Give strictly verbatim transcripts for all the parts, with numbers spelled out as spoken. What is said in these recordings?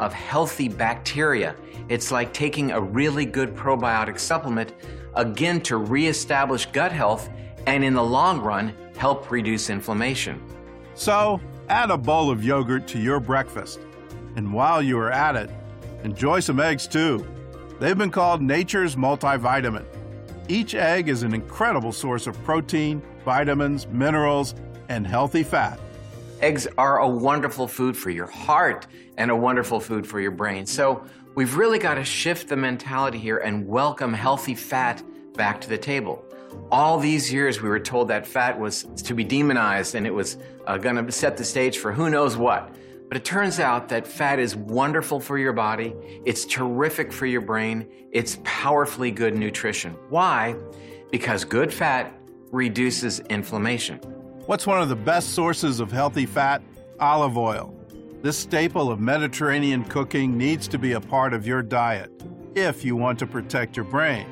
of healthy bacteria. It's like taking a really good probiotic supplement, again, to reestablish gut health and in the long run, help reduce inflammation. So, add a bowl of yogurt to your breakfast. And while you are at it, enjoy some eggs too. They've been called nature's multivitamin. Each egg is an incredible source of protein, vitamins, minerals, and healthy fat. Eggs are a wonderful food for your heart and a wonderful food for your brain. So we've really got to shift the mentality here and welcome healthy fat back to the table. All these years we were told that fat was to be demonized and it was uh, going to set the stage for who knows what. But it turns out that fat is wonderful for your body, it's terrific for your brain, it's powerfully good nutrition. Why? Because good fat reduces inflammation. What's one of the best sources of healthy fat? Olive oil. This staple of Mediterranean cooking needs to be a part of your diet if you want to protect your brain.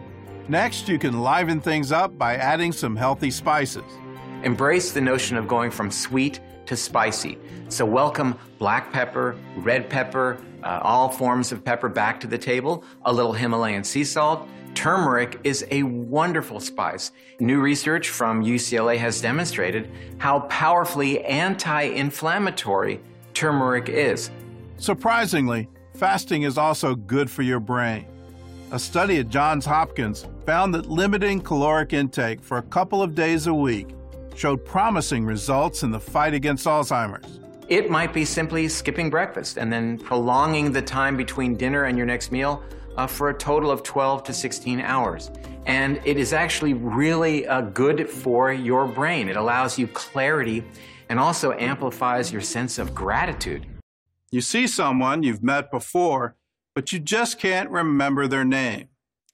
Next, you can liven things up by adding some healthy spices. Embrace the notion of going from sweet to spicy. So welcome black pepper, red pepper, uh, all forms of pepper back to the table, a little Himalayan sea salt. Turmeric is a wonderful spice. New research from U C L A has demonstrated how powerfully anti-inflammatory turmeric is. Surprisingly, fasting is also good for your brain. A study at Johns Hopkins found that limiting caloric intake for a couple of days a week showed promising results in the fight against Alzheimer's. It might be simply skipping breakfast and then prolonging the time between dinner and your next meal uh, for a total of twelve to sixteen hours. And it is actually really uh, good for your brain. It allows you clarity and also amplifies your sense of gratitude. You see someone you've met before, but you just can't remember their name.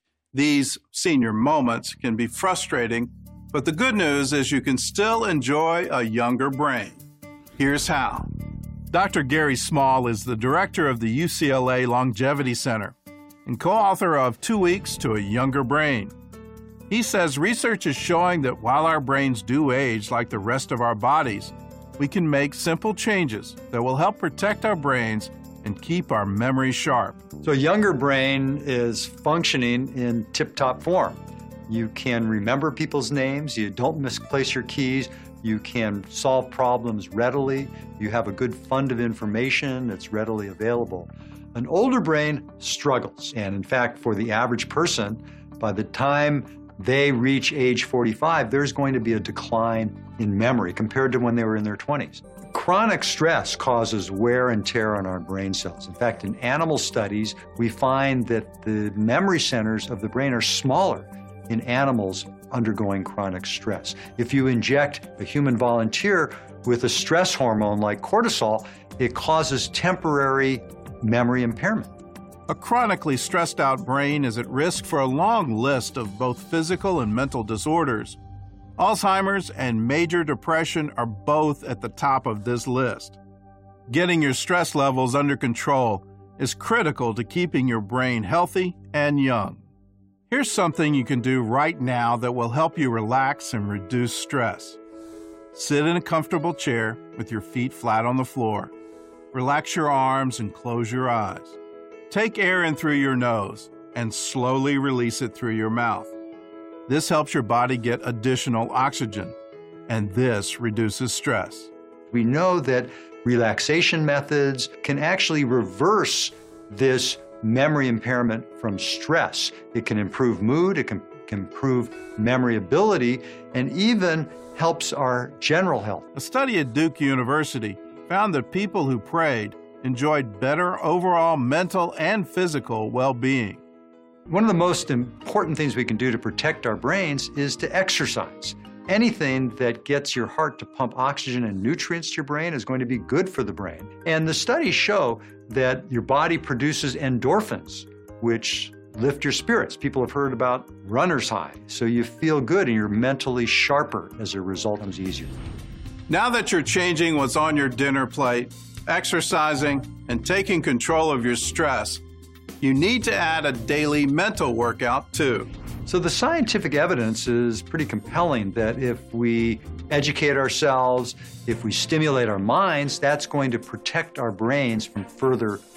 These senior moments can be frustrating, but the good news is you can still enjoy a younger brain. Here's how. Doctor Gary Small is the director of the U C L A Longevity Center and co-author of Two Weeks to a Younger Brain. He says research is showing that while our brains do age like the rest of our bodies, we can make simple changes that will help protect our brains and keep our memory sharp. So a younger brain is functioning in tip-top form. You can remember people's names, you don't misplace your keys, you can solve problems readily, you have a good fund of information that's readily available. An older brain struggles, and in fact, for the average person, by the time they reach age forty-five, there's going to be a decline in memory compared to when they were in their twenties. Chronic stress causes wear and tear on our brain cells. In fact, in animal studies, we find that the memory centers of the brain are smaller in animals undergoing chronic stress. If you inject a human volunteer with a stress hormone like cortisol, it causes temporary memory impairment. A chronically stressed out brain is at risk for a long list of both physical and mental disorders. Alzheimer's and major depression are both at the top of this list. Getting your stress levels under control is critical to keeping your brain healthy and young. Here's something you can do right now that will help you relax and reduce stress. Sit in a comfortable chair with your feet flat on the floor. Relax your arms and close your eyes. Take air in through your nose and slowly release it through your mouth. This helps your body get additional oxygen, and this reduces stress. We know that relaxation methods can actually reverse this memory impairment from stress. It can improve mood, it can, can improve memory ability, and even helps our general health. A study at Duke University found that people who prayed enjoyed better overall mental and physical well-being. One of the most important things we can do to protect our brains is to exercise. Anything that gets your heart to pump oxygen and nutrients to your brain is going to be good for the brain. And the studies show that your body produces endorphins, which lift your spirits. People have heard about runner's high. So you feel good and you're mentally sharper as a result. It becomes easier. Now that you're changing what's on your dinner plate, exercising, and taking control of your stress, you need to add a daily mental workout too. So the scientific evidence is pretty compelling that if we educate ourselves, if we stimulate our minds, that's going to protect our brains from further